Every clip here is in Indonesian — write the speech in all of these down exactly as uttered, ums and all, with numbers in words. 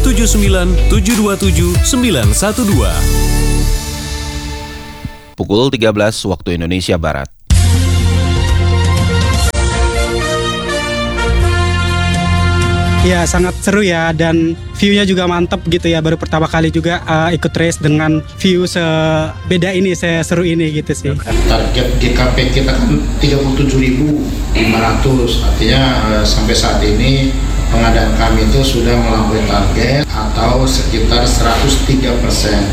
tujuh sembilan tujuh dua tujuh sembilan satu dua. Pukul tiga belas waktu Indonesia Barat. Ya, sangat seru ya, dan view-nya juga mantap gitu ya. Baru pertama kali juga uh, ikut race dengan view sebeda ini, seseru ini gitu sih. Target G K P kita kan tiga puluh tujuh ribu lima ratus, artinya uh, sampai saat ini pengadaan kami itu sudah melampaui target atau sekitar seratus tiga persen.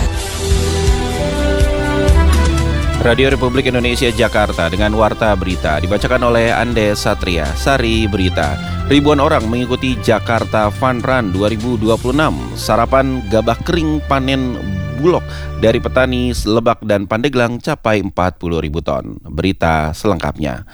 Radio Republik Indonesia Jakarta dengan Warta Berita dibacakan oleh Ande Satria. Sari Berita. Ribuan orang mengikuti Jakarta Fun Run dua ribu dua puluh enam. Sarapan gabah kering panen Bulog dari petani Lebak dan Pandeglang capai empat puluh ribu ton. Berita selengkapnya.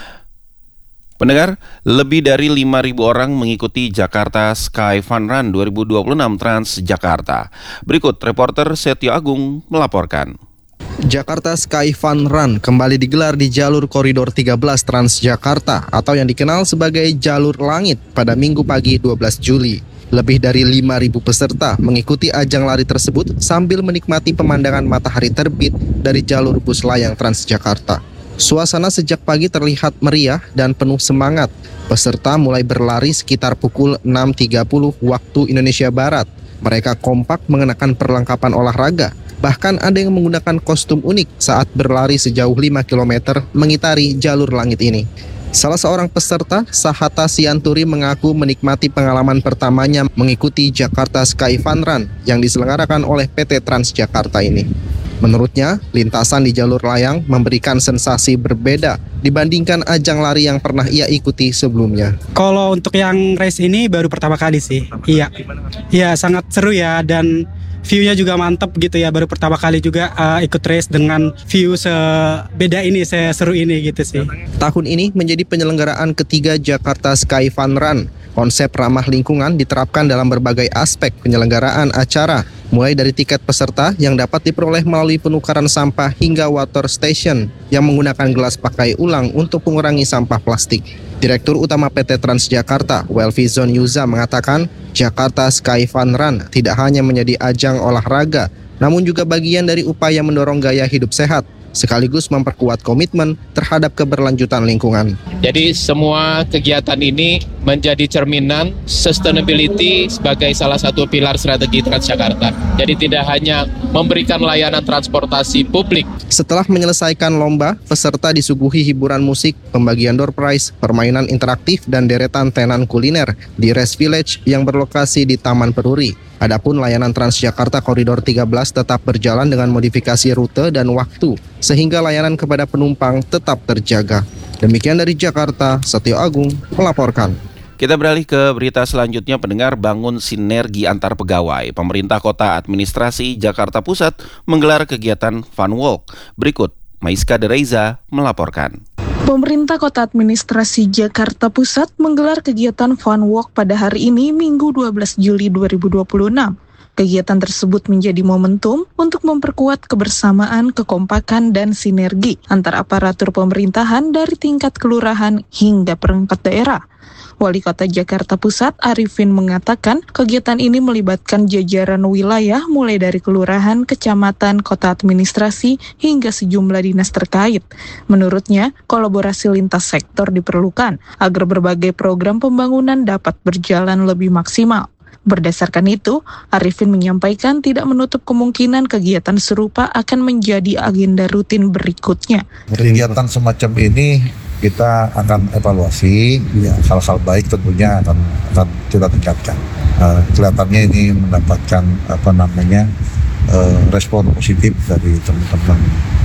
Pendengar, lebih dari lima ribu orang mengikuti Jakarta Sky Fun Run dua ribu dua puluh enam Transjakarta. Berikut reporter Setio Agung melaporkan. Jakarta Sky Fun Run kembali digelar di jalur koridor tiga belas Transjakarta atau yang dikenal sebagai jalur langit pada Minggu pagi dua belas Juli. Lebih dari lima ribu peserta mengikuti ajang lari tersebut sambil menikmati pemandangan matahari terbit dari jalur bus layang Transjakarta. Suasana sejak pagi terlihat meriah dan penuh semangat. Peserta mulai berlari sekitar pukul enam tiga puluh waktu Indonesia Barat. Mereka kompak mengenakan perlengkapan olahraga. Bahkan ada yang menggunakan kostum unik saat berlari sejauh lima kilometer mengitari jalur langit ini. Salah seorang peserta, Sahata Sianturi, mengaku menikmati pengalaman pertamanya mengikuti Jakarta Sky Fun Run yang diselenggarakan oleh P T Transjakarta ini. Menurutnya, lintasan di jalur layang memberikan sensasi berbeda dibandingkan ajang lari yang pernah ia ikuti sebelumnya. Kalau untuk yang race ini baru pertama kali sih. Iya, iya sangat seru ya, dan view-nya juga mantap gitu ya. Baru pertama kali juga uh, ikut race dengan view sebeda ini, seseru ini gitu sih. Tahun ini menjadi penyelenggaraan ketiga Jakarta Sky Fun Run. Konsep ramah lingkungan diterapkan dalam berbagai aspek penyelenggaraan acara, mulai dari tiket peserta yang dapat diperoleh melalui penukaran sampah hingga water station yang menggunakan gelas pakai ulang untuk mengurangi sampah plastik. Direktur Utama P T Transjakarta, Welvizon Yuza, mengatakan Jakarta Sky Fun Run tidak hanya menjadi ajang olahraga, namun juga bagian dari upaya mendorong gaya hidup sehat, sekaligus memperkuat komitmen terhadap keberlanjutan lingkungan. Jadi semua kegiatan ini menjadi cerminan sustainability sebagai salah satu pilar strategi Transjakarta. Jadi tidak hanya memberikan layanan transportasi publik. Setelah menyelesaikan lomba, peserta disuguhi hiburan musik, pembagian door prize, permainan interaktif, dan deretan tenan kuliner di Rest Village yang berlokasi di Taman Peruri. Adapun layanan Transjakarta Koridor tiga belas tetap berjalan dengan modifikasi rute dan waktu, sehingga layanan kepada penumpang tetap terjaga. Demikian dari Jakarta, Setio Agung melaporkan. Kita beralih ke berita selanjutnya. Pendengar, bangun sinergi antar pegawai. Pemerintah Kota Administrasi Jakarta Pusat menggelar kegiatan Fun Walk. Berikut Maiska Dereza melaporkan. Pemerintah Kota Administrasi Jakarta Pusat menggelar kegiatan Fun Walk pada hari ini, Minggu dua belas Juli dua ribu dua puluh enam. Kegiatan tersebut menjadi momentum untuk memperkuat kebersamaan, kekompakan, dan sinergi antar aparatur pemerintahan dari tingkat kelurahan hingga perangkat daerah. Wali Kota Jakarta Pusat Arifin mengatakan kegiatan ini melibatkan jajaran wilayah mulai dari kelurahan, kecamatan, kota administrasi, hingga sejumlah dinas terkait. Menurutnya, kolaborasi lintas sektor diperlukan agar berbagai program pembangunan dapat berjalan lebih maksimal. Berdasarkan itu, Arifin menyampaikan tidak menutup kemungkinan kegiatan serupa akan menjadi agenda rutin berikutnya. Kegiatan semacam ini kita akan evaluasi, ya, hal-hal baik tentunya akan, akan kita tingkatkan. Uh, kelihatannya ini mendapatkan apa namanya uh, respon positif dari teman-teman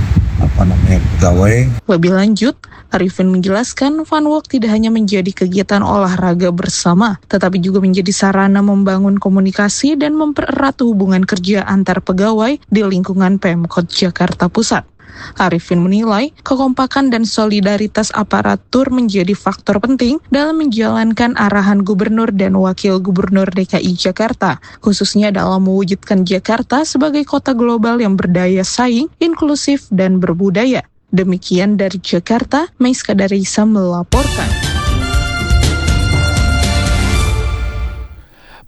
apa namanya pegawai. Lebih lanjut, Arifin menjelaskan Fun Walk tidak hanya menjadi kegiatan olahraga bersama, tetapi juga menjadi sarana membangun komunikasi dan mempererat hubungan kerja antar pegawai di lingkungan Pemkot Jakarta Pusat. Arifin menilai kekompakan dan solidaritas aparatur menjadi faktor penting dalam menjalankan arahan Gubernur dan Wakil Gubernur D K I Jakarta, khususnya dalam mewujudkan Jakarta sebagai kota global yang berdaya saing, inklusif, dan berbudaya. Demikian dari Jakarta, Maiska Darisa melaporkan.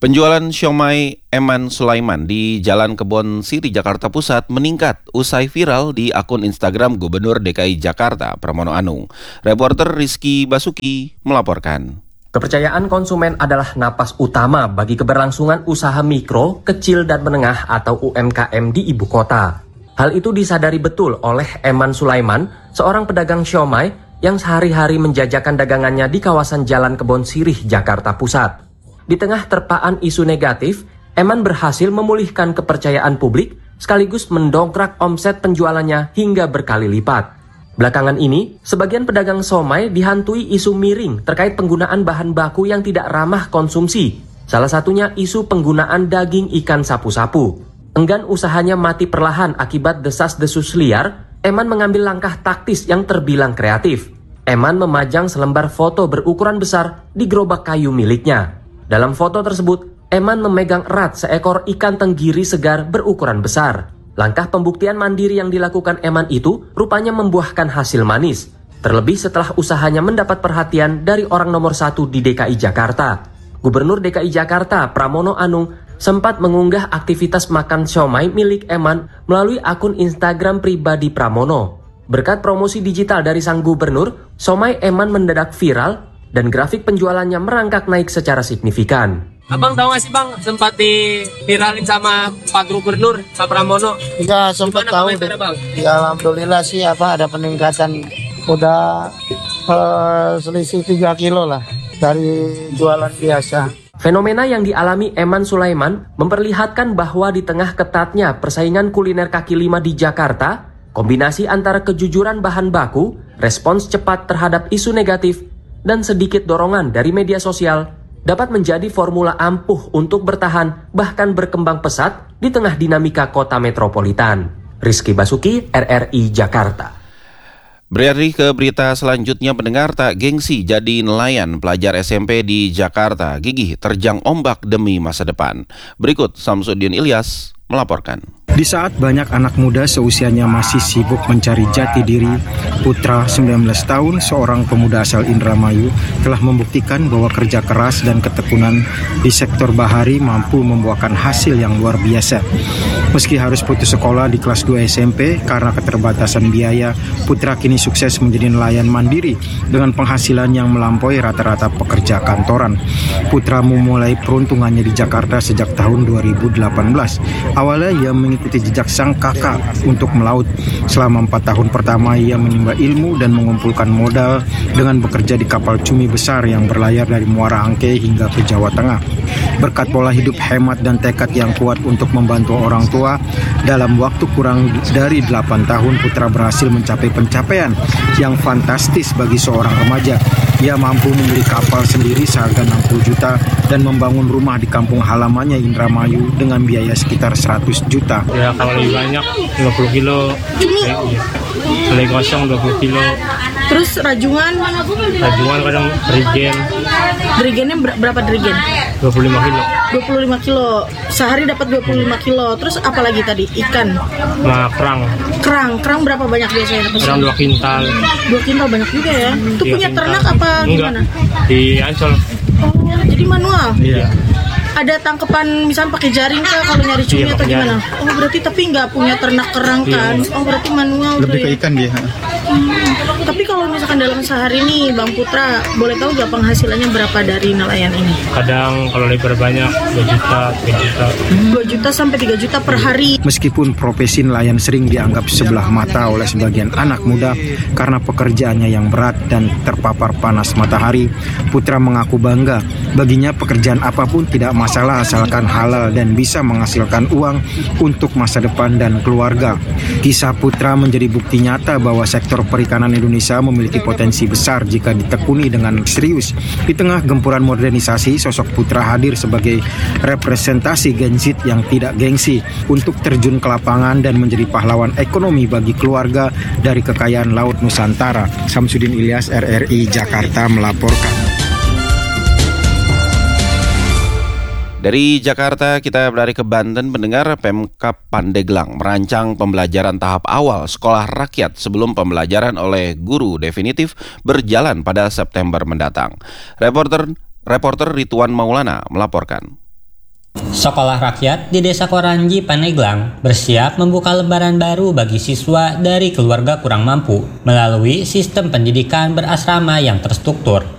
Penjualan siomay Eman Sulaiman di Jalan Kebon Siri, Jakarta Pusat meningkat usai viral di akun Instagram Gubernur D K I Jakarta, Pramono Anung. Reporter Rizky Basuki melaporkan. Kepercayaan konsumen adalah napas utama bagi keberlangsungan usaha mikro, kecil, dan menengah atau U M K M di ibu kota. Hal itu disadari betul oleh Eman Sulaiman, seorang pedagang siomay yang sehari-hari menjajakan dagangannya di kawasan Jalan Kebon Sirih, Jakarta Pusat. Di tengah terpaan isu negatif, Eman berhasil memulihkan kepercayaan publik sekaligus mendongkrak omset penjualannya hingga berkali lipat. Belakangan ini, sebagian pedagang somai dihantui isu miring terkait penggunaan bahan baku yang tidak ramah konsumsi. Salah satunya isu penggunaan daging ikan sapu-sapu. Enggan usahanya mati perlahan akibat desas-desus liar, Eman mengambil langkah taktis yang terbilang kreatif. Eman memajang selembar foto berukuran besar di gerobak kayu miliknya. Dalam foto tersebut, Eman memegang erat seekor ikan tenggiri segar berukuran besar. Langkah pembuktian mandiri yang dilakukan Eman itu rupanya membuahkan hasil manis. Terlebih setelah usahanya mendapat perhatian dari orang nomor satu di D K I Jakarta. Gubernur D K I Jakarta, Pramono Anung, sempat mengunggah aktivitas makan siomay milik Eman melalui akun Instagram pribadi Pramono. Berkat promosi digital dari sang gubernur, siomay Eman mendadak viral dan grafik penjualannya merangkak naik secara signifikan. Abang tahu nggak sih bang, sempat diviralin sama Pak Gubernur, Pak Pramono? Iya, sempat tahu. Bang? Ya alhamdulillah sih apa ada peningkatan, udah uh, selisih tiga kilo lah dari jualan biasa. Fenomena yang dialami Eman Sulaiman memperlihatkan bahwa di tengah ketatnya persaingan kuliner kaki lima di Jakarta, kombinasi antara kejujuran bahan baku, respons cepat terhadap isu negatif, dan sedikit dorongan dari media sosial dapat menjadi formula ampuh untuk bertahan bahkan berkembang pesat di tengah dinamika kota metropolitan. Rizky Basuki, R R I Jakarta. Beralih ke berita selanjutnya, pendengar, tak gengsi jadi nelayan pelajar S M P di Jakarta gigih terjang ombak demi masa depan. Berikut Samsudin Ilyas melaporkan. Di saat banyak anak muda seusianya masih sibuk mencari jati diri, Putra sembilan belas tahun, seorang pemuda asal Indramayu, telah membuktikan bahwa kerja keras dan ketekunan di sektor bahari mampu membuahkan hasil yang luar biasa. Meski harus putus sekolah di kelas dua S M P karena keterbatasan biaya, Putra kini sukses menjadi nelayan mandiri dengan penghasilan yang melampaui rata-rata pekerja kantoran. Putra memulai peruntungannya di Jakarta sejak tahun dua ribu delapan belas. Awalnya ia mengikuti jejak sang kakak untuk melaut. Selama empat tahun pertama ia menimba ilmu dan mengumpulkan modal dengan bekerja di kapal cumi besar yang berlayar dari Muara Angke hingga ke Jawa Tengah. Berkat pola hidup hemat dan tekad yang kuat untuk membantu orang tua, dalam waktu kurang dari delapan tahun Putra berhasil mencapai pencapaian yang fantastis bagi seorang remaja. Ia mampu membeli kapal sendiri seharga enam puluh juta dan membangun rumah di kampung halamannya Indramayu dengan biaya sekitar seratus juta. Ya kalau lebih banyak lima puluh kilo, ya, ya. Selai kosong dua puluh kilo. Terus rajungan? Rajungan kadang derigen. Derigennya ber- berapa derigen? dua puluh lima kilo. dua puluh lima kilo. Sehari dapat dua puluh lima kilo. Terus apa lagi tadi? Ikan? Nah, kerang. Kerang, kerang berapa banyak biasanya? Kerang dua kintal. Dua kintal banyak juga ya. Itu punya kintal. ternak apa gimana? Enggak, di Ancol. Oh, jadi manual? Iya. Ada tangkepan misalnya pakai jaring kah kalau nyari cumi iya, atau gimana? jaring. Oh berarti tapi nggak punya ternak kerang kan? Iya. Oh berarti manual. Lebih ke ya? ikan dia. Hmm. Tapi kalau misalkan dalam sehari nih Bang Putra, boleh tahu nggak penghasilannya berapa dari nelayan ini? Kadang kalau lebih banyak dua juta, tiga juta. dua juta sampai tiga juta per hari. Meskipun profesi nelayan sering dianggap sebelah mata oleh sebagian anak muda karena pekerjaannya yang berat dan terpapar panas matahari, Putra mengaku bangga. Baginya pekerjaan apapun tidak masalah asalkan halal dan bisa menghasilkan uang untuk masa depan dan keluarga. Kisah Putra menjadi bukti nyata bahwa sektor perikanan Indonesia memiliki potensi besar jika ditekuni dengan serius. Di tengah gempuran modernisasi, sosok Putra hadir sebagai representasi Gen Z yang tidak gengsi untuk terjun ke lapangan dan menjadi pahlawan ekonomi bagi keluarga dari kekayaan Laut Nusantara. Samsudin Ilyas, R R I Jakarta melaporkan. Dari Jakarta kita berlari ke Banten. Pendengar, Pemkab Pandeglang merancang pembelajaran tahap awal sekolah rakyat sebelum pembelajaran oleh guru definitif berjalan pada September mendatang. Reporter reporter Ridwan Maulana melaporkan. Sekolah rakyat di Desa Koranji, Pandeglang bersiap membuka lembaran baru bagi siswa dari keluarga kurang mampu melalui sistem pendidikan berasrama yang terstruktur.